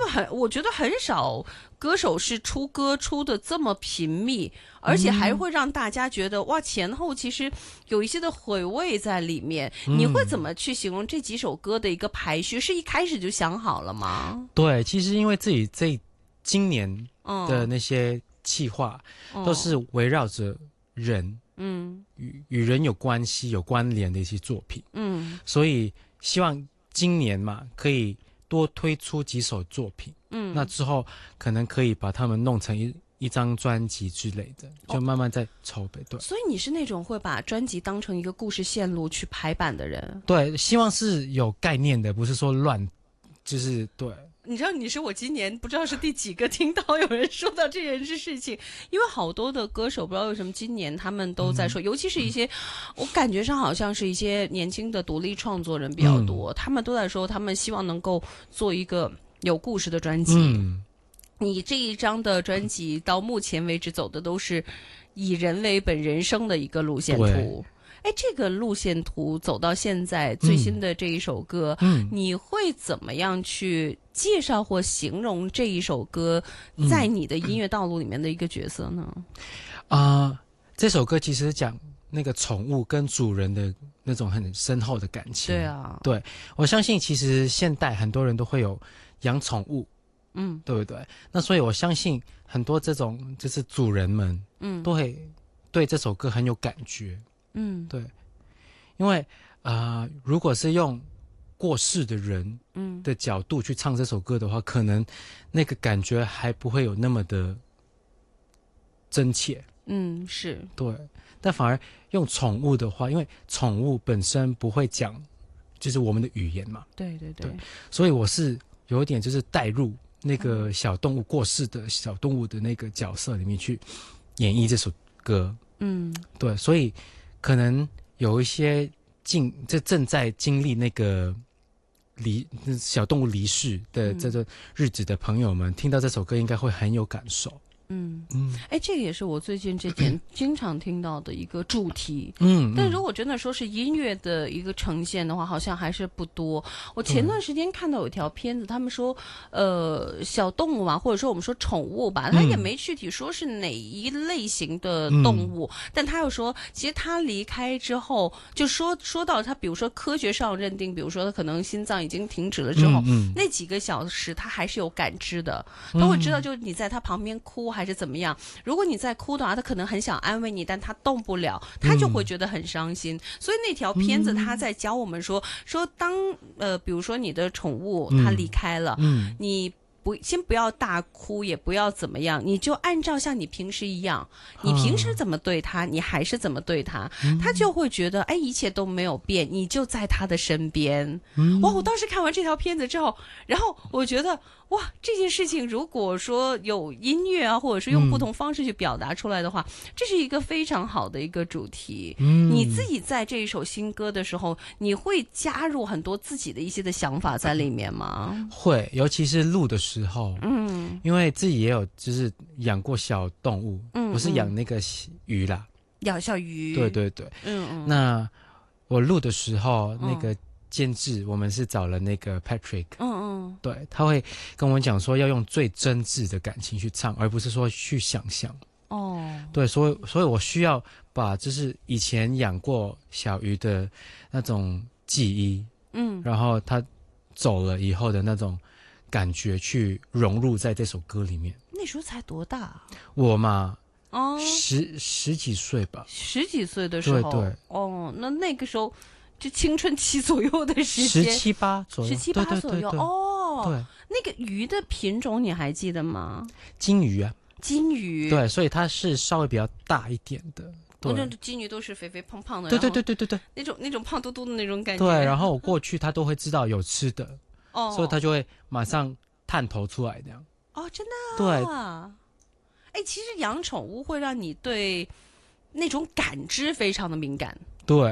我觉得很少歌手是出歌出的这么频密，而且还会让大家觉得哇，前后其实有一些的回味在里面。你会怎么去形容这几首歌的一个排序？是一开始就想好了吗？ 对，其实因为自己今年的那些企划都是围绕着人，与人有关系、有关联的一些作品，所以希望今年嘛可以多推出几首作品，那之后可能可以把它们弄成一张专辑之类的，就慢慢在筹备。对， 所以你是那种会把专辑当成一个故事线路去排版的人？ 对，希望是有概念的，不是说乱，就是对。 你知道你是我今年不知道是第几个听到有人说到这件事情，因为好多的歌手不知道为什么今年他们都在说，尤其是一些我感觉上好像是一些年轻的独立创作人比较多，他们都在说他们希望能够做一个有故事的专辑。你这一张的专辑到目前为止走的都是以人为本人生的一个路线图。哎，这个路线图走到现在最新的这一首歌，你会怎么样去介绍或形容这一首歌在你的音乐道路里面的一个角色呢？ 这首歌其实讲那个宠物跟主人的那种很深厚的感情。 对啊， 对，我相信其实现代很多人都会有养宠物，对不对？那所以我相信很多这种就是主人们，都会对这首歌很有感觉。对，因为如果是用过世的人的角度去唱这首歌的话，可能那个感觉还不会有那么的真切。 是对，但反而用宠物的话，因为宠物本身不会讲就是我们的语言嘛， 对， 所以我是有点就是带入那个小动物过世的小动物的那个角色里面去演绎这首歌。对，所以可能有一些正在经历那个小动物离世的这个日子的朋友们，听到这首歌应该会很有感受。 这个也是我最近这点经常听到的一个主题。但如果真的说是音乐的一个呈现的话，好像还是不多。我前段时间看到有一条片子，他们说，小动物嘛，或者说我们说宠物吧，他也没具体说是哪一类型的动物，但他又说，其实他离开之后，就说到他，比如说科学上认定，比如说他可能心脏已经停止了之后，那几个小时他还是有感知的，他会知道，就是你在他旁边哭还是怎么样。如果你在哭的话，他可能很想安慰你，但他动不了，他就会觉得很伤心。所以那条片子他在教我们说当比如说你的宠物它离开了，你先不要大哭，也不要怎么样，你就按照像你平时一样，你平时怎么对他，你还是怎么对他，他就会觉得一切都没有变，你就在他的身边。哇，我当时看完这条片子之后，然后我觉得哇，这件事情如果说有音乐啊，或者是用不同方式去表达出来的话，这是一个非常好的一个主题。你自己在这一首新歌的时候，你会加入很多自己的一些的想法在里面吗？ 会，尤其是录的时候，因为自己也有就是养过小动物，不是养那个鱼啦， 养小鱼。 对，那我录的时候，那个监制我们是找了那个 Patrick，对，他会跟我讲说要用最真挚的感情去唱，而不是说去想象。对，所以我需要把就是以前养过小鱼的那种记忆，然后他走了以后的那种感觉去融入在这首歌里面。 那时候才多大？ 我嘛，十几岁吧 ，10几岁的时候。 对， 那个时候就青春期左右的时间 ，17、8左右 ，17、8左右。 对， 那个鱼的品种你还记得吗？ 金鱼啊。 金鱼。 对，所以它是稍微比较大一点的。 我觉得金鱼都是肥肥胖胖的。 对， 那种胖嘟嘟的那种感觉。 对，然后我过去它都会知道有吃的，所以它就会马上探头出来这样。 真的。 对。 其实养宠物会让你对那种感知非常的敏感。 对，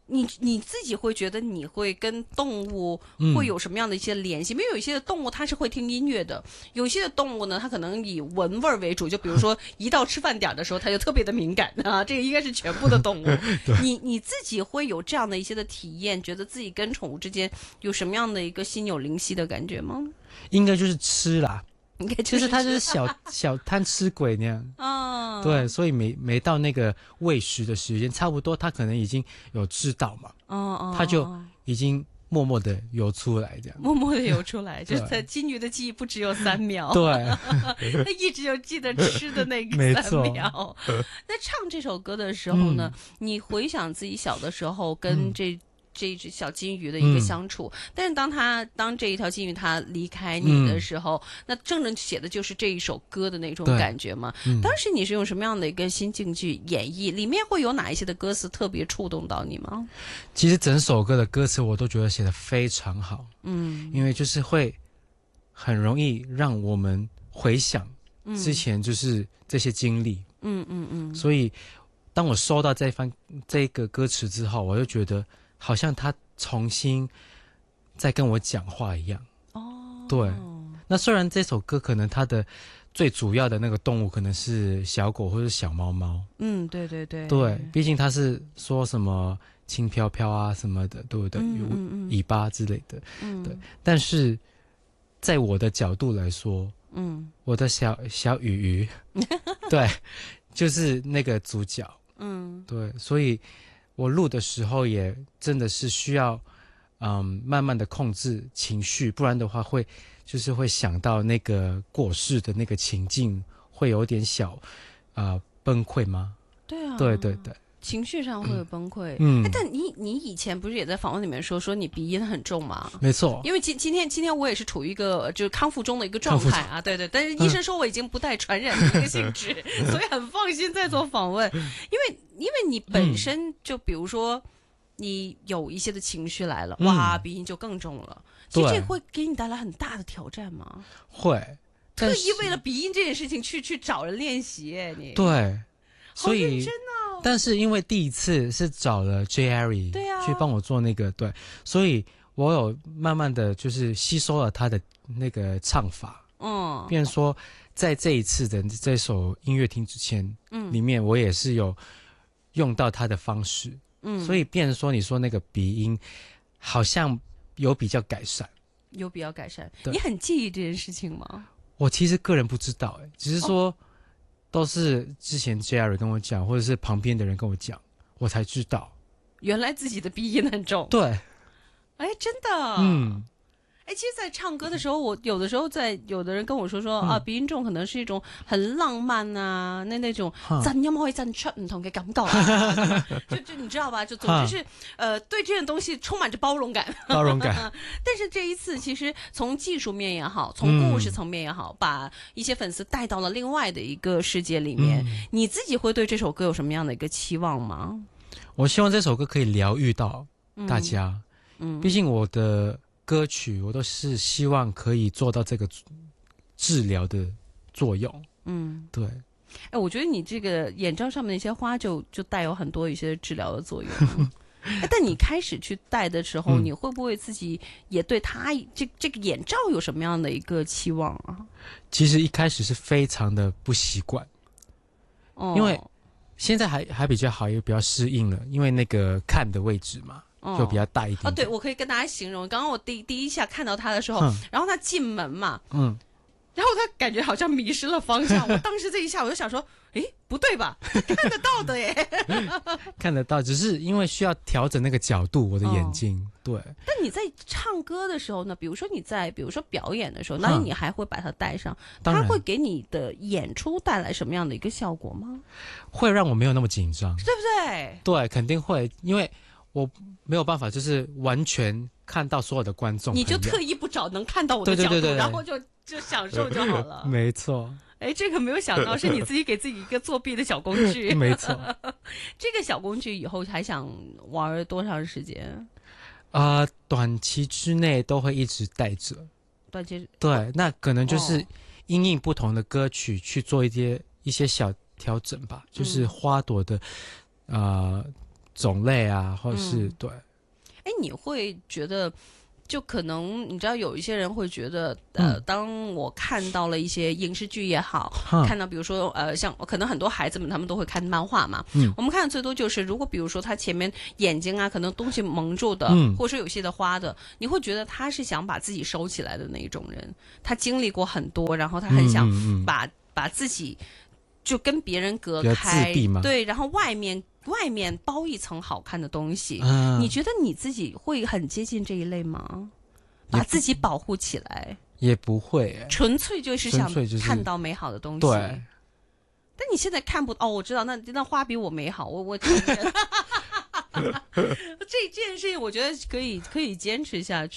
你自己会觉得你会跟动物会有什么样的一些联系？因为有一些动物它是会听音乐的，有一些的动物呢，它可能以闻味为主，就比如说一到吃饭点的时候，它就特别的敏感啊。这个应该是全部的动物。你自己会有这样的一些的体验，觉得自己跟宠物之间有什么样的一个心有灵犀的感觉吗？ 应该就是吃啦。 应该就是它就是小贪吃鬼那样啊，对，所以没到那个喂食的时间，差不多它可能已经有知道嘛，它就已经默默的游出来这样， 默默的游出来，就是金鱼的记忆不只有3秒， 对， 它一直有记得吃的那个3秒。那唱这首歌的时候呢，你回想自己小的时候跟这一只小金鱼的一个相处，但是当这一条金鱼它离开你的时候，那正正写的就是这一首歌的那种感觉嘛。当时你是用什么样的一个心境去演绎？里面会有哪一些的歌词特别触动到你吗？ 其实整首歌的歌词我都觉得写得非常好，因为就是会很容易让我们回想之前就是这些经历，所以当我收到这个歌词之后，我就觉得好像他重新在跟我讲话一样。对。那虽然这首歌可能它的最主要的那个动物可能是小狗或者小猫猫， 对， 毕竟它是说什么轻飘飘啊什么的，对不对？有尾巴之类的，对。但是在我的角度来说，我的小鱼鱼，对，就是那个主角，对，所以我录的时候也真的是需要，慢慢的控制情绪，不然的话会想到那个过世的那个情境，会有点小，崩溃吗？ 对啊， 对， 情绪上会有崩溃。但你以前不是也在访问里面说你鼻音很重吗？ 没错， 因为今天我也是处于一个就是康复中的一个状态啊，对，但是医生说我已经不带传染的一个性质，所以很放心在做访问。因为你本身就比如说你有一些的情绪来了，哇，鼻音就更重了。其实这会给你带来很大的挑战吗？ 会， 特意为了鼻音这件事情去找人练习，你对，所以好认真哦。 但是因为第一次是找了 Jerry 去帮我做那个，对，所以我有慢慢的就是吸收了他的那个唱法，变成说在这一次的这首音乐厅之前，里面我也是有用到他的方式，所以变成说你说那个鼻音好像有比较改善， 你很介意这件事情吗？ 我其实个人不知道，只是说都是之前 Jerry 跟我讲，或者是旁边的人跟我讲，我才知道原来自己的鼻音很重。 对， 真的，其实，在唱歌的时候，我有的时候有的人跟我说啊，鼻音重可能是一种很浪漫啊，那种震音可以震出唔同嘅感觉啊，就你知道吧？就总之是对这件东西充满着包容感。但是这一次，其实从技术面也好，从故事层面也好，把一些粉丝带到了另外的一个世界里面。你自己会对这首歌有什么样的一个期望吗？ 我希望这首歌可以疗愈到大家。毕竟我的歌曲我都是希望可以做到这个治疗的作用。对。 我觉得你这个眼罩上面的一些花就带有很多一些治疗的作用。但你开始去戴的时候，你会不会自己也对它这个眼罩有什么样的一个期望啊？ 其实一开始是非常的不习惯，因为现在还比较好，也比较适应了，因为那个看的位置嘛。就比较大一点。 对，我可以跟大家形容，刚刚我第一下看到他的时候，然后他进门嘛，然后他感觉好像迷失了方向。我当时这一下我就想说，不对吧？看得到的耶， 看得到，只是因为需要调整那个角度，我的眼睛。对。 但你在唱歌的时候呢，比如说表演的时候，那你还会把它戴上，它会给你的演出带来什么样的一个效果吗？ 会让我没有那么紧张， 对不对？ 对，肯定会，因为我没有办法就是完全看到所有的观众， 你就特意不找能看到我的角度，对，然后就享受就好了。 没错。 这个没有想到是你自己给自己一个作弊的小工具。 没错。 这个小工具以后还想玩多长时间？ 短期之内都会一直带着。对，那可能就是因应不同的歌曲去做一些小调整吧，就是花朵的种类啊，或者是对。 哎，你会觉得？就可能你知道有一些人会觉得当我看到了一些影视剧也好，看到比如说像可能很多孩子们他们都会看漫画嘛，我们看的最多就是如果比如说他前面眼睛啊可能东西蒙住的，或者说有些的花的，你会觉得他是想把自己收起来的那一种人，他经历过很多，然后他很想把自己就跟别人隔开，对，然后外面包一层好看的东西，你觉得你自己会很接近这一类吗？把自己保护起来？ 也不会， 纯粹就是想看到美好的东西。 对。 但你现在看不我知道那花比我美好，我承认。这件事情我觉得可以坚持下去。